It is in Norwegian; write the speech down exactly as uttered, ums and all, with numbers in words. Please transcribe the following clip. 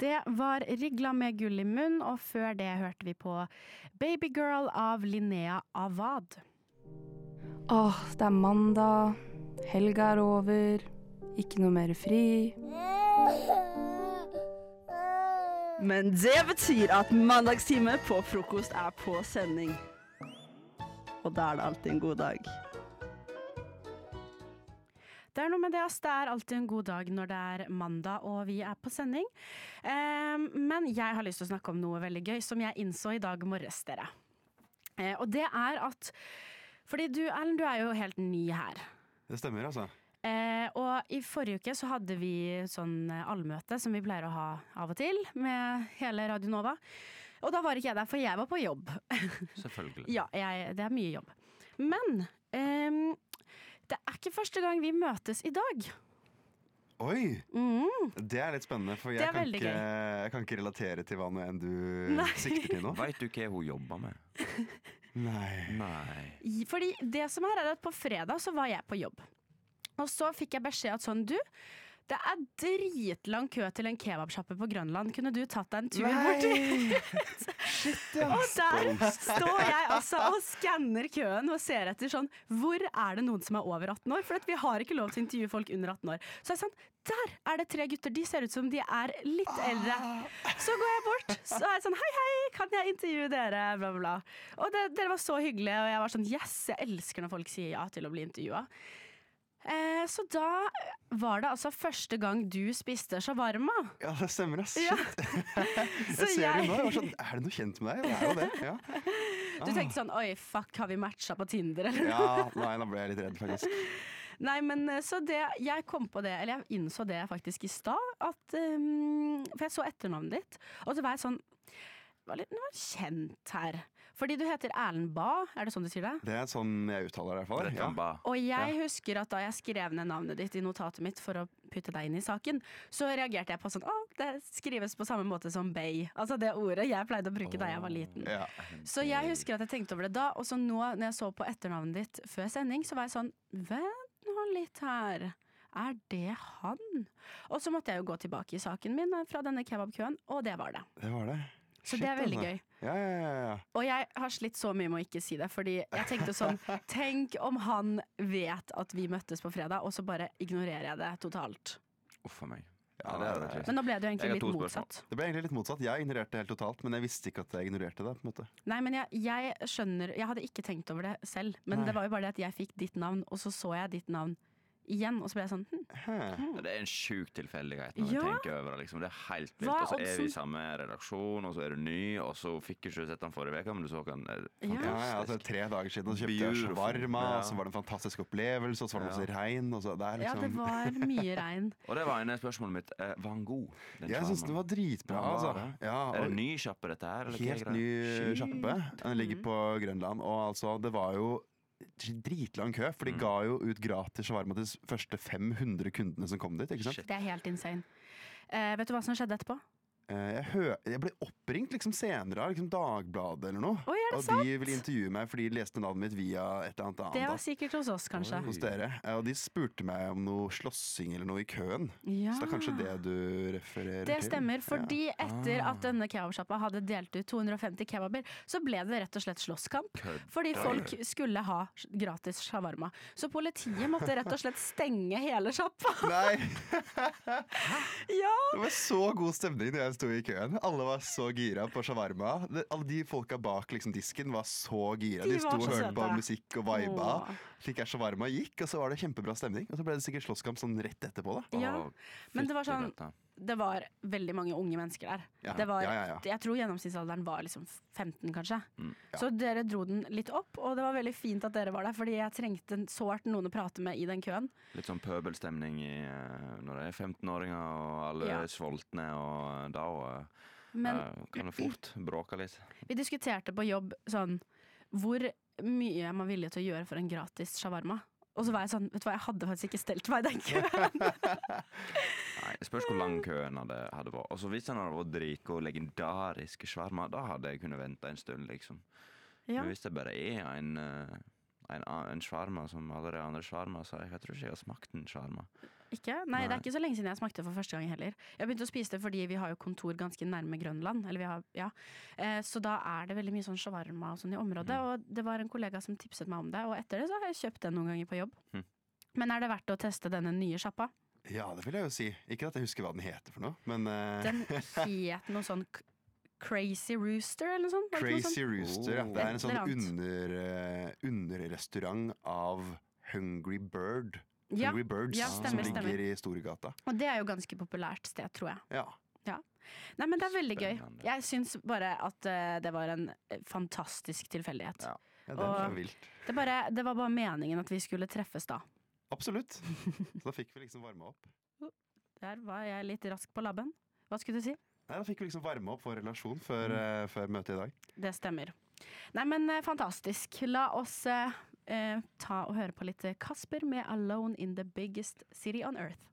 Det var Rigla med gull i munn, og før det hørte vi på Babygirl av Linnea Avad. Åh, det er mandag, helga er over, ikke noe mer fri. Men det betyr at mandagstime på frokost er på sending. Og da er det alltid en god dag. Det er noe med det, ass. Det er alltid en god dag når det er mandag og vi er på sending. Um, men jeg har lyst til å snakke om noe veldig gøy som jeg innså i dag morges, dere. Uh, og det er at, fordi du, Erlend, du er jo helt ny her. Det stemmer, altså. Uh, og i forrige uke så hadde vi sånn allmøte som vi pleier å ha av og til med hele Radio Nova. Og da var ikke jeg der, for jeg var på jobb. Selvfølgelig. Ja, jeg, det er mye jobb. Men um, det er ikke første gang vi møtes i dag. Oi! Mm. Det er litt spennende, for Det jeg er kan, veldig ikke, gøy. jeg kan ikke relatere til hva nå enn du Nei. sikter til nå. Vet du hva hun jobber med? Nei. Nei. Fordi det som er, er at på fredag så var jeg på jobb. Og så fikk jeg beskjed at sånn, du, det er dritlang kø til en kebabsjappe på Grønland. Kunne du tatt deg en tur bort? Shit, ja. Og der står jeg altså og skanner køen og ser etter sånn, hvor er det noen som er over atten år? For at vi har ikke lov til å intervjue folk under atten år. Så jeg er sånn, der er det tre gutter, de ser ut som de er litt eldre. Så går jeg bort, så er jeg sånn, hei hei, kan jeg intervjue dere? Bla, bla, bla. Og det, dere var så hyggelige, og jeg var sånn, yes, jeg elsker når folk sier ja til å bli intervjuet. Eh, så da var det altså første gang du spiste shawarma. Ja, det stemmer, ass. Ja. Shit. jeg Så ser jeg- det nå. Jeg var sånn, er det noe kjent med deg? Det er jo det, ja. Du tenkte sånn, oi, fuck, har vi matcha på Tinder? Eller? Ja, nei, da ble jeg litt redd, faktisk. Nei, men så det, jeg kom på det, eller jeg innså det faktisk i stad, at, um, for jeg så etternavnet ditt, og så var jeg sånn, det var litt det var kjent her. Fordi du heter Erlend Ba, er det sånn du sier det? Det er sånn jeg uttaler det i hvert fall. Rett Ja. om ba. Og jeg husker at da jeg skrev ned navnet ditt i notatet mitt for å putte deg inn i saken, så reagerte jeg på sånn, å, det skrives på samme måte som bay. Altså det ordet jeg pleide å bruke da jeg var liten. Ja. Så jeg husker at jeg tenkte over det da, og så nå når jeg så på etternavnet ditt før sending, så var jeg sånn, vent nå litt her. Er det han? Og så måtte jeg jo gå tilbake i saken min fra denne kebabkøen, og det var det. Det var det. Så Shit, det er veldig altså. gøy. Ja, ja, ja, ja. Og jeg har slitt så mye med å ikke si det, fordi jeg tenkte sånn, tenk om han vet at vi møttes på fredag, og så bare ignorerer jeg det totalt. Uff for meg. Ja, Ja, det er jo trist. Men nå ble det jo Jeg egentlig har litt to spørsmål. motsatt. Det ble egentlig litt motsatt. Jeg ignorerte det helt totalt, men jeg visste ikke at jeg ignorerte det. på en måte. Nei, men jeg, jeg skjønner, jeg hadde ikke tenkt over det selv, men Nei. det var jo bare det at jeg fikk ditt navn, og så så jeg ditt navn igjen, og så ble jeg sånn, hm, Hæ. Det er en sjuk tilfeldighet når Ja. jeg tenker over det. Liksom. Det er helt vilt. Hva er Og så er vi i oddsen? samme redaksjon, og så er du ny, og så fikk ikke du sett den forrige uke, men du så den. Det er Ja. Ja, ja, altså fantastisk. Tre dager siden så kjøpte jeg Beautiful. shawarma, Ja. så var det en fantastisk opplevelse, og så var det Ja. masse regn. Og så, det er ja, liksom, det var mye regn. Og det var ene spørsmålet mitt. Eh, var han god? Den Jeg syns shawarmaen? den var dritbra. Ja, Altså. det. Ja, Er det og ny kjappe dette her? Eller hva er helt greia? ny Shit. sjappe. Den ligger på Grønland. Og altså, det var jo dritlang kø, for de Mm. ga jo ut gratis shawarma til de første fem hundre kundene som kom dit. Ikke sant? Shit. Det er helt insane. Eh, vet du hva som skjedde etterpå? Eh, Jeg, hø jeg ble oppringt liksom senere av liksom Dagbladet eller noe. Oi, er det og sant? de ville intervjue meg fordi de leste navnet mitt via et eller annet annet. Det da. var sikkert hos oss, kanskje. Oi. Hos dere. Eh, Og de spurte meg om noe slåssing eller noe i køen. Ja. Så det er kanskje det du refererer Det til? stemmer, fordi etter Ah. at denne kebabsjappa hadde delt ut to hundre og femti kebaber, så ble det rett og slett slåsskamp. Kødder. Fordi folk skulle ha gratis shawarma. Så politiet måtte rett og slett stenge hele sjappa. Nei, Ja! det var så god stemning da jeg sto i køen. Alle var så gira på shawarma. Det- Alle de folka bak liksom, disken var så gira. De De sto var og så hørte på søte. musikk og viba. Åh. Fikk jeg shawarma, gikk, og så var det kjempebra stemning. Og så ble det sikkert slåsskamp sånn rett etterpå. da Ja, Å, men det var fytti sånn- katta. Det var veldig mange unge mennesker der. Ja. Det var, Ja, ja, ja. Jeg tror gjennomsnittsalderen var liksom femten, kanskje. Mm. Så dere dro den litt opp, og det var veldig fint at dere var der, fordi jeg trengte sårt noen å prate med i den køen. Litt sånn pøbelstemning i, eh, når det er femten-åringer og alle Ja. er sultne, og da eh, Men eh, kan det fort bråke litt. vi diskuterte på jobb sånn hvor mye er man villig til å gjøre for en gratis shawarma. Og så var jeg sånn, vet du hva, jeg hadde faktisk ikke stelt meg i den køen. Nei, det spørs hvor lang køen hadde, hadde vært. Og så hvis den hadde vært dritgod, legendarisk shawarma, da hadde jeg kunnet vente en stund, liksom. Ja. Men hvis det bare er en, eh, en, a- en shawarma som alle de andre shawarma, så jeg, jeg tror ikke jeg har smakt en shawarma. Ikke? Nei, det Nei. er ikke så lenge siden jeg smakte for første gang heller. Jeg begynte å spise det fordi vi har jo kontor ganske nærme Grønland. Eller vi har, ja. eh, så da er det veldig mye sånn shawarma og sånn i området. Mm. Og det var en kollega som tipset meg om det, og etter det så har jeg kjøpt den noen ganger på jobb. Mm. Men er det verdt å teste denne nye sjappa? Ja, det vil jeg jo si. Ikke at jeg husker hva den heter for noe, men eh, Den het noe sånn k- Crazy Rooster eller noe sånt? Var det ikke noe Crazy Rooster. Ja. Oh. Det er en sånn Et eller annet. under, eh, underrestaurant av Hungry Bird. Ja, Hungry Birds ja, stemmer, som stemmer. ligger i Storegata. Og det er jo ganske populært sted, tror jeg. Ja. Nei, men det er veldig gøy. Spennende. Jeg syns bare at eh, det var en eh, fantastisk tilfeldighet. Ja. Ja, det er Og- vilt. Det, bare, det var bare meningen at vi skulle treffes da. Absolutt. Så da fikk vi liksom varme opp. Der var jeg litt rask på labben. Hva skulle du si? Nei, Da fikk vi liksom varme opp vår relasjon før, eh, før møtet i dag. Det stemmer. Nei, men eh, fantastisk. La oss eh, eh, ta og høre på litt Kasper med 'Alone in the Biggest City on Earth'.